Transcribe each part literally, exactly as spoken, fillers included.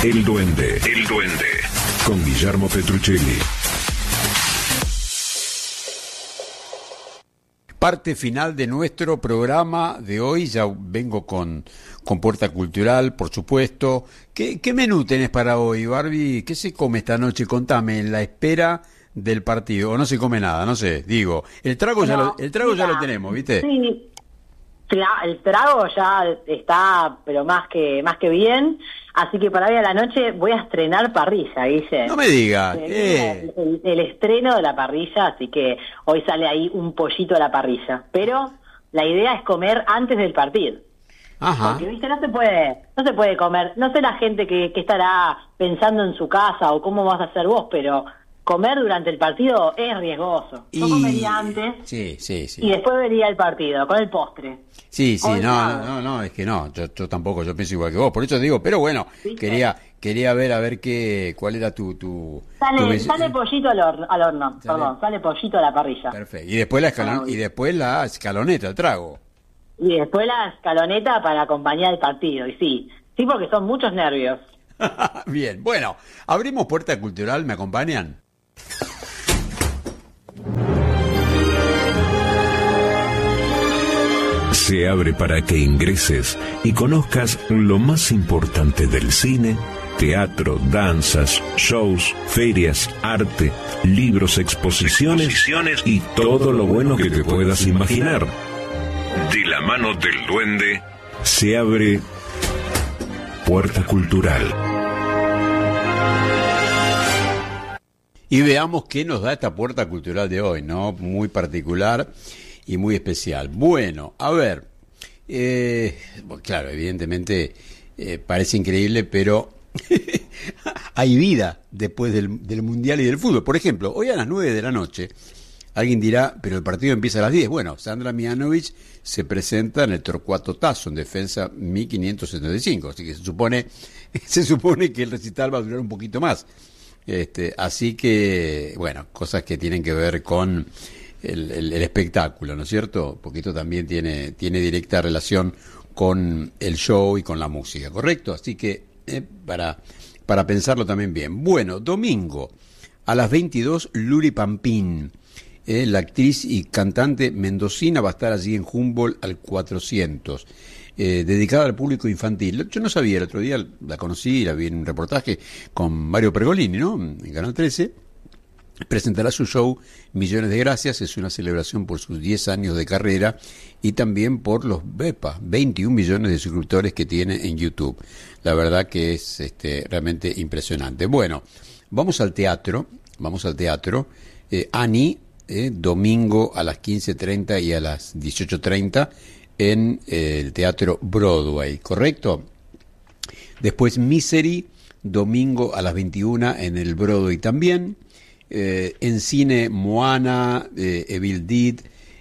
El Duende, El Duende, con Guillermo Petruccelli. Parte final de nuestro programa de hoy. Ya vengo con, con Puerta Cultural, por supuesto. ¿Qué, ¿Qué menú tenés para hoy, Barbie? ¿Qué se come esta noche? Contame, en la espera del partido. O no se come nada, no sé, digo. El trago, no, ya, lo, el trago ya lo tenemos, ¿viste? Sí, el trago ya está, pero más que más que bien. Así que para hoy a la noche voy a estrenar parrilla, Guille. No me digas. Eh. El, el, el estreno de la parrilla, así que hoy sale ahí un pollito a la parrilla. Pero la idea es comer antes del partido. Ajá. Porque, viste, no se puede, no se puede comer. No sé la gente que, que estará pensando en su casa o cómo vas a hacer vos, pero comer durante el partido es riesgoso. Yo y... comería antes sí, sí, sí. y después vería el partido, con el postre. Sí, sí, no, no, no, no, es que no, yo, yo tampoco, yo pienso igual que vos, por eso digo, pero bueno, ¿viste? quería quería ver a ver qué, cuál era tu... tu sale, tu... sale pollito al horno, al horno ¿Sale? perdón, sale pollito a la parrilla. Perfecto, y después la escalon... ah, y después la escaloneta, el trago. Y después la escaloneta para acompañar el partido, y sí, sí, porque son muchos nervios. Bien, bueno, abrimos Puerta Cultural, ¿me acompañan? Se abre para que ingreses y conozcas lo más importante del cine, teatro, danzas, shows, ferias, arte, libros, exposiciones, exposiciones y todo lo bueno que te puedas imaginar. De la mano del Duende, se abre Puerta Cultural. Y veamos qué nos da esta Puerta Cultural de hoy, ¿no? Muy particular y muy especial. Bueno, a ver, eh, bueno, claro, evidentemente eh, parece increíble, pero hay vida después del, del Mundial y del fútbol. Por ejemplo, hoy a las nueve de la noche, alguien dirá, pero el partido empieza a las diez. Bueno, Sandra Mihanovich se presenta en el Torcuato Tasso, en defensa mil quinientos setenta y cinco, así que se supone, se supone que el recital va a durar un poquito más. Este, así que, bueno, cosas que tienen que ver con el, el, el espectáculo, ¿no es cierto? Un poquito también tiene, tiene directa relación con el show y con la música, ¿correcto? Así que, eh, para, para pensarlo también bien. Bueno, domingo, a las veintidós, Luri Pampín, eh, la actriz y cantante mendocina, va a estar allí en Humboldt al cuatrocientos. Eh, dedicada al público infantil. Yo no sabía, el otro día la conocí, la vi en un reportaje con Mario Pergolini, ¿no? En Canal trece. Presentará su show Millones de Gracias, es una celebración por sus diez años de carrera y también por los VEPA, veintiún millones de suscriptores que tiene en YouTube. La verdad que es este, realmente impresionante. Bueno, vamos al teatro, vamos al teatro. Eh, Annie, eh, domingo a las quince treinta y a las dieciocho treinta, en eh, el Teatro Broadway, ¿correcto? Después Misery, domingo a las veintiuna en el Broadway también. Eh, en cine Moana, eh, Evil Dead,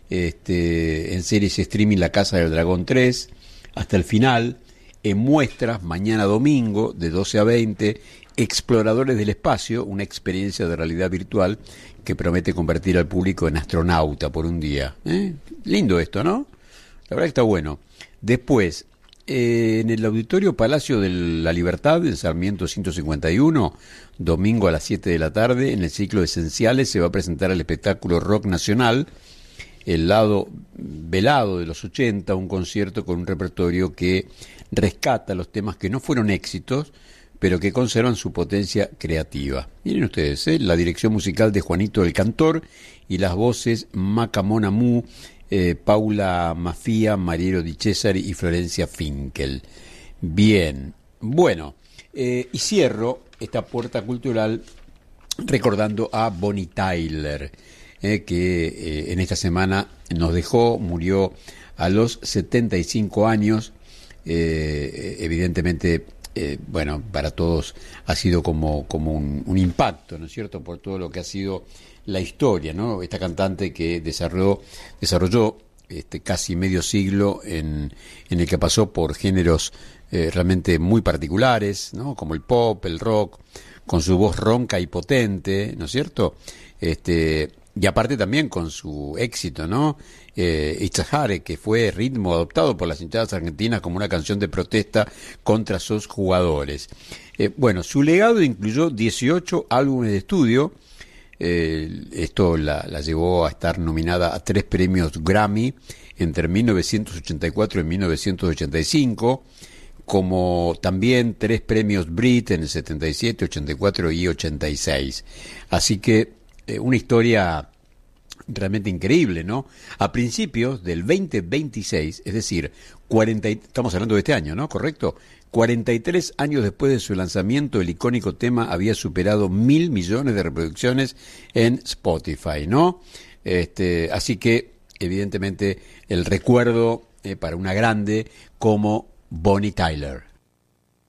este, en series streaming La Casa del Dragón tres, hasta el final. En muestras, mañana domingo, de doce a veinte, Exploradores del Espacio, una experiencia de realidad virtual que promete convertir al público en astronauta por un día. ¿Eh? Lindo esto, ¿no? La verdad que está bueno. Después, eh, en el Auditorio Palacio de la Libertad, en Sarmiento ciento cincuenta y uno, domingo a las siete de la tarde, en el ciclo de Esenciales, se va a presentar el espectáculo Rock Nacional, el lado velado de los ochenta, un concierto con un repertorio que rescata los temas que no fueron éxitos, pero que conservan su potencia creativa. Miren ustedes, ¿eh? La dirección musical de Juanito el Cantor y las voces Macamona Mu, Eh, Paula Mafia, Mariero Di Cesari y Florencia Finkel. Bien, bueno, eh, y cierro esta Puerta Cultural recordando a Bonnie Tyler, eh, que eh, en esta semana nos dejó, murió a los setenta y cinco años. Eh, evidentemente, eh, bueno, para todos ha sido como, como un, un impacto, ¿no es cierto?, por todo lo que ha sido la historia, ¿no? Esta cantante que desarrolló, desarrolló este, casi medio siglo en, en el que pasó por géneros eh, realmente muy particulares, ¿no? Como el pop, el rock, con su voz ronca y potente, ¿no es cierto? Este, y aparte también con su éxito, ¿no? Eh, Itzahare, que fue ritmo adoptado por las hinchadas argentinas como una canción de protesta contra sus jugadores. Eh, bueno, su legado incluyó dieciocho álbumes de estudio. Eh, esto la, la llevó a estar nominada a tres premios Grammy entre mil novecientos ochenta y cuatro y mil novecientos ochenta y cinco, como también tres premios Brit en el setenta y siete, ochenta y cuatro y ochenta y seis. Así que eh, una historia realmente increíble, ¿no? A principios del veinte veintiséis, es decir, cuarenta, estamos hablando de este año, ¿no? ¿Correcto? cuarenta y tres años después de su lanzamiento, el icónico tema había superado mil millones de reproducciones en Spotify, ¿no? Este, así que, evidentemente, el recuerdo eh, para una grande como Bonnie Tyler.